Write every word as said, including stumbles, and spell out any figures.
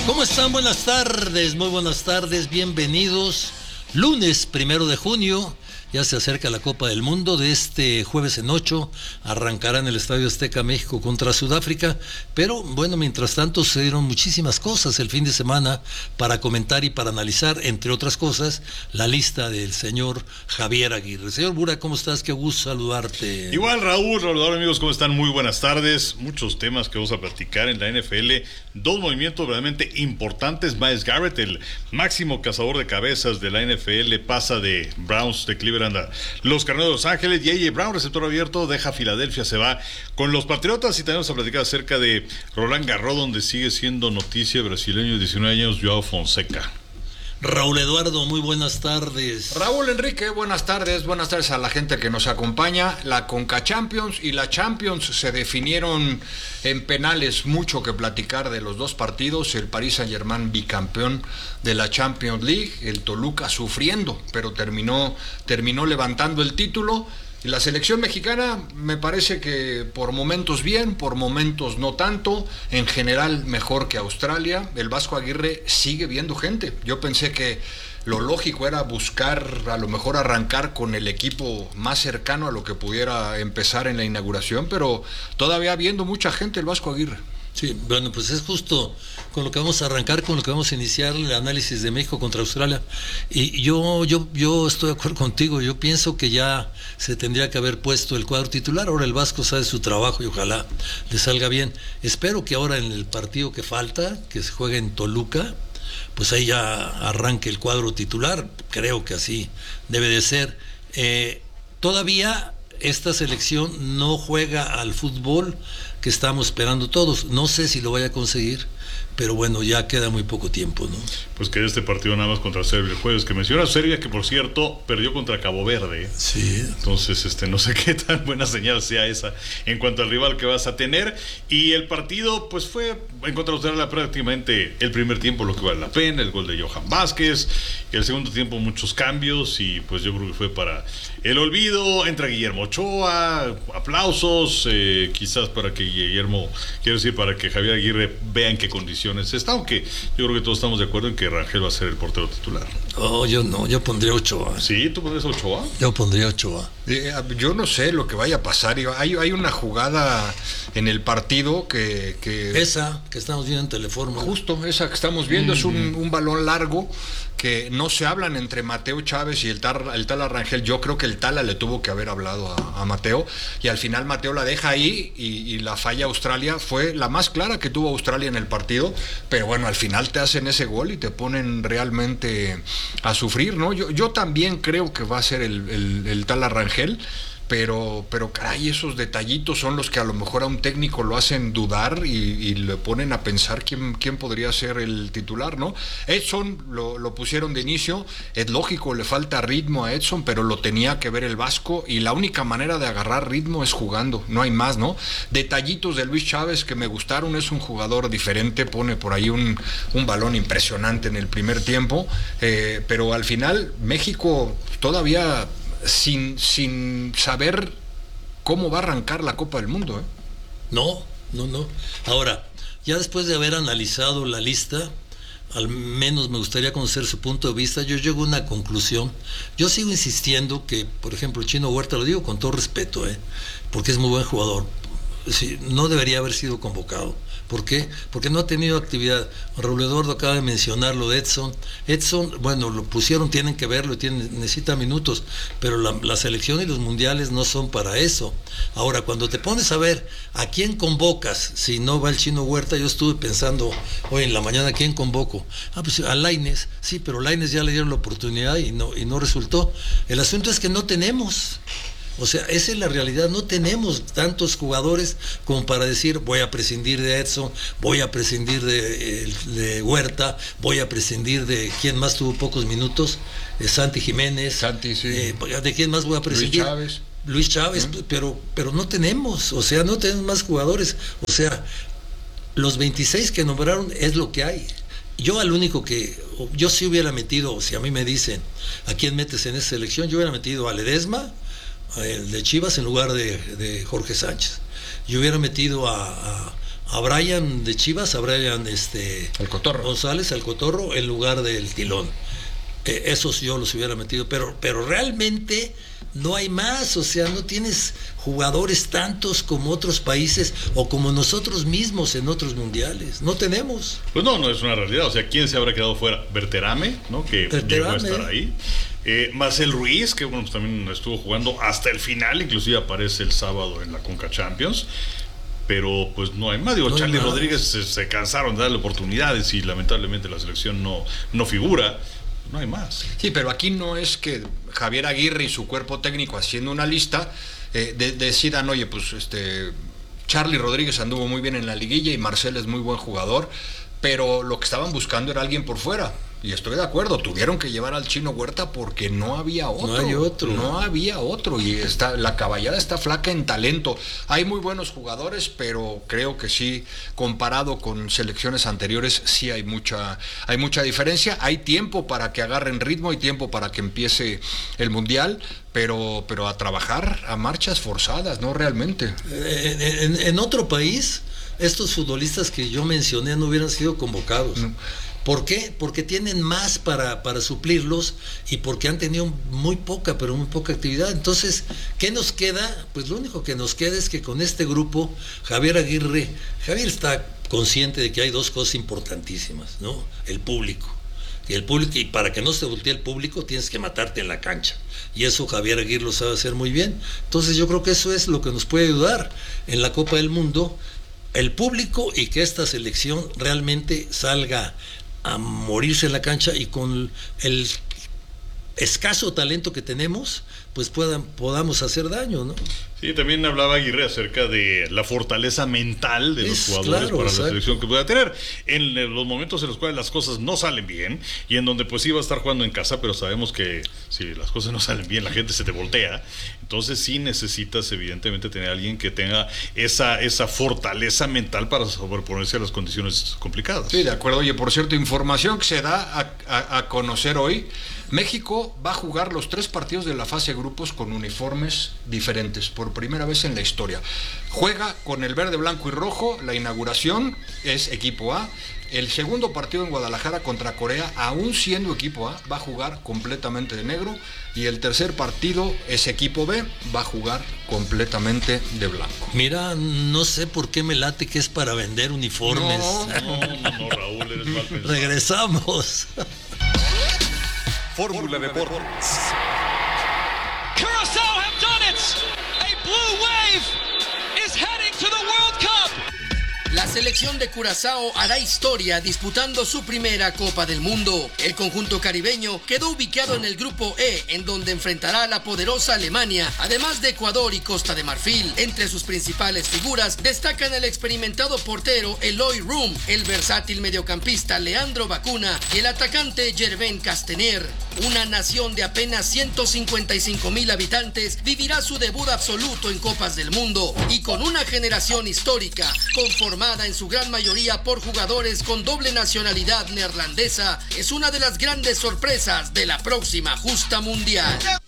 ¿Cómo están? Buenas tardes, muy buenas tardes, bienvenidos. Lunes primero de junio, ya se acerca la Copa del Mundo. De este jueves en ocho arrancará en el Estadio Azteca México contra Sudáfrica, pero bueno, mientras tanto se dieron muchísimas cosas el fin de semana para comentar y para analizar, entre otras cosas, la lista del señor Javier Aguirre. Señor Bura, ¿cómo estás? Qué gusto saludarte. Igual, Raúl, saludar amigos, ¿cómo están? Muy buenas tardes. Muchos temas que vamos a platicar en la N F L. Dos movimientos realmente importantes. Myles Garrett, el máximo cazador de cabezas de la N F L, pasa de Browns de Cleveland a los Carneros de Los Ángeles. Y A J Brown, receptor abierto, deja Filadelfia, se va con los Patriotas. Y también vamos a platicar acerca de Roland Garros, donde sigue siendo noticia brasileño de diecinueve años, Joao Fonseca. Raúl Eduardo, muy buenas tardes. Raúl Enrique, buenas tardes, buenas tardes a la gente que nos acompaña. La Conca Champions y la Champions se definieron en penales, mucho que platicar de los dos partidos. El Paris Saint-Germain bicampeón de la Champions League, el Toluca sufriendo, pero terminó, terminó levantando el título. Y la selección mexicana me parece que por momentos bien, por momentos no tanto, en general mejor que Australia. El Vasco Aguirre sigue viendo gente. Yo pensé que lo lógico era buscar, a lo mejor arrancar con el equipo más cercano a lo que pudiera empezar en la inauguración, pero todavía viendo mucha gente el Vasco Aguirre. Sí, bueno, pues es justo con lo que vamos a arrancar, con lo que vamos a iniciar el análisis de México contra Australia. Y yo, yo, yo estoy de acuerdo contigo. Yo pienso que ya se tendría que haber puesto el cuadro titular. Ahora el Vasco sabe su trabajo y ojalá le salga bien. Espero que ahora en el partido que falta, que se juegue en Toluca, pues ahí ya arranque el cuadro titular. Creo que así debe de ser. Eh, todavía esta selección no juega al fútbol que estamos esperando todos. No sé si lo vaya a conseguir, pero bueno, ya queda muy poco tiempo, ¿no? Pues que este partido nada más contra Serbia el jueves, que menciona Serbia, que por cierto perdió contra Cabo Verde. Sí. Entonces, este, no sé qué tan buena señal sea esa en cuanto al rival que vas a tener. Y el partido, pues fue en contra de Australia prácticamente el primer tiempo lo que vale la pena, el gol de Johan Vázquez, y el segundo tiempo muchos cambios, y pues yo creo que fue para el olvido. Entra Guillermo Ochoa, aplausos, eh, quizás para que Guillermo, quiero decir, para que Javier Aguirre vea en qué condiciones está, aunque yo creo que todos estamos de acuerdo en que Rangel va a ser el portero titular. Oh, yo no, yo pondría Ochoa. ¿Sí? ¿Tú pondrías Ochoa? Yo pondría Ochoa. Eh, yo no sé lo que vaya a pasar. Hay, hay una jugada en el partido que, que... Esa que estamos viendo en Teleforma. Justo, esa que estamos viendo, mm-hmm. Es un, un balón largo que no se hablan entre Mateo Chávez y el, tar, el Tala Rangel. Yo creo que el Tala le tuvo que haber hablado a, a Mateo, y al final Mateo la deja ahí, y, y la falla Australia fue la más clara que tuvo Australia en el partido, pero bueno, al final te hacen ese gol y te ponen realmente a sufrir, ¿no? Yo, yo también creo que va a ser el, el, el Tala Rangel. Pero, pero caray, esos detallitos son los que a lo mejor a un técnico lo hacen dudar y, y le ponen a pensar quién, quién podría ser el titular, ¿no? Edson lo, lo pusieron de inicio, es lógico, le falta ritmo a Edson, pero lo tenía que ver el Vasco, y la única manera de agarrar ritmo es jugando, no hay más, ¿no? Detallitos de Luis Chávez que me gustaron, es un jugador diferente, pone por ahí un, un balón impresionante en el primer tiempo, eh, pero al final México todavía... Sin, sin saber cómo va a arrancar la Copa del Mundo, ¿eh? No, no, no. Ahora, ya después de haber analizado la lista, al menos me gustaría conocer su punto de vista. Yo llego a una conclusión. Yo sigo insistiendo que, por ejemplo, el Chino Huerta, lo digo con todo respeto, ¿eh? Porque es muy buen jugador. Sí, no debería haber sido convocado. ¿Por qué? Porque no ha tenido actividad. Raúl Eduardo acaba de mencionar lo de Edson. Edson, bueno, lo pusieron, tienen que verlo, tienen, necesita minutos, pero la, la selección y los mundiales no son para eso. Ahora, cuando te pones a ver a quién convocas, si no va el Chino Huerta, yo estuve pensando hoy en la mañana, ¿a quién convoco? Ah, pues a Lainez, sí, pero Lainez ya le dieron la oportunidad y no, y no resultó. El asunto es que no tenemos. O sea, esa es la realidad, no tenemos tantos jugadores como para decir voy a prescindir de Edson, voy a prescindir de, de Huerta, voy a prescindir de quién más tuvo pocos minutos, de Santi Jiménez, Santi, sí. eh, de quién más voy a prescindir. Luis Chávez. Luis Chávez, ¿Mm? pero, pero no tenemos, o sea, no tenemos más jugadores, o sea, los veintiséis que nombraron es lo que hay. Yo al único que, yo sí hubiera metido, si a mí me dicen, ¿a quién metes en esa selección? Yo hubiera metido a Ledesma, el de Chivas, en lugar de, de Jorge Sánchez. Yo hubiera metido a, a, a Brian de Chivas, a Brian este, el Cotorro. González, el Cotorro, en lugar del Tilón. Eh, esos yo los hubiera metido, pero, pero realmente no hay más, o sea, no tienes jugadores tantos como otros países o como nosotros mismos en otros mundiales, no tenemos. Pues no, no es una realidad, o sea, ¿quién se habrá quedado fuera? Berterame, ¿no? Que Berterame. Llegó a estar ahí. Eh, Marcel Ruiz, que bueno, pues también estuvo jugando hasta el final, inclusive aparece el sábado en la Conca Champions. Pero pues no hay más. Digo, no Charlie más. Rodríguez se, se cansaron de darle oportunidades y lamentablemente la selección no, no figura. No hay más. Sí, pero aquí no es que Javier Aguirre y su cuerpo técnico haciendo una lista eh, de, decidan, oye, pues este Charlie Rodríguez anduvo muy bien en la liguilla y Marcel es muy buen jugador, pero lo que estaban buscando era alguien por fuera. Y estoy de acuerdo, tuvieron que llevar al Chino Huerta porque no había otro. No hay otro. No había otro. Y está, la caballada está flaca en talento. Hay muy buenos jugadores, pero creo que sí, comparado con selecciones anteriores, sí hay mucha, hay mucha diferencia. Hay tiempo para que agarren ritmo, hay tiempo para que empiece el Mundial, pero, pero a trabajar a marchas forzadas, ¿no? Realmente. En, en, en otro país, estos futbolistas que yo mencioné no hubieran sido convocados. No. ¿Por qué? Porque tienen más para, para suplirlos y porque han tenido muy poca, pero muy poca actividad. Entonces, ¿qué nos queda? Pues lo único que nos queda es que con este grupo, Javier Aguirre, Javier está consciente de que hay dos cosas importantísimas, ¿no? El público. Y el público, y para que no se voltee el público, tienes que matarte en la cancha. Y eso Javier Aguirre lo sabe hacer muy bien. Entonces, yo creo que eso es lo que nos puede ayudar en la Copa del Mundo, el público, y que esta selección realmente salga a morirse en la cancha y con el escaso talento que tenemos, pues puedan, podamos hacer daño, ¿no? Sí, también hablaba Aguirre acerca de la fortaleza mental de los es, jugadores claro, para exacto. la selección que pueda tener. En los momentos en los cuales las cosas no salen bien y en donde pues sí va a estar jugando en casa, pero sabemos que si las cosas no salen bien, la gente se te voltea. Entonces sí necesitas evidentemente tener a alguien que tenga esa, esa fortaleza mental para sobreponerse a las condiciones complicadas. Sí, de acuerdo. Oye, por cierto, información que se da a, a, a conocer hoy, México va a jugar los tres partidos de la fase de grupos con uniformes diferentes, por primera vez en la historia. Juega con el verde, blanco y rojo, la inauguración es equipo A. El segundo partido en Guadalajara contra Corea, aún siendo equipo A, va a jugar completamente de negro. Y el tercer partido es equipo B, va a jugar completamente de blanco. Mira, no sé por qué me late que es para vender uniformes. No, no, no, no Raúl, eres mal pensado. Regresamos. Fórmula Deportes. Curaçao have done it. A blue wave is heading to the World Cup. La selección de Curazao hará historia disputando su primera Copa del Mundo. El conjunto caribeño quedó ubicado en el grupo E, en donde enfrentará a la poderosa Alemania, además de Ecuador y Costa de Marfil. Entre sus principales figuras destacan el experimentado portero Eloy Room, el versátil mediocampista Leandro Bacuna y el atacante Gervais Castaner. Una nación de apenas ciento cincuenta y cinco mil habitantes vivirá su debut absoluto en Copas del Mundo y con una generación histórica conformada en su gran mayoría por jugadores con doble nacionalidad neerlandesa, es una de las grandes sorpresas de la próxima justa mundial.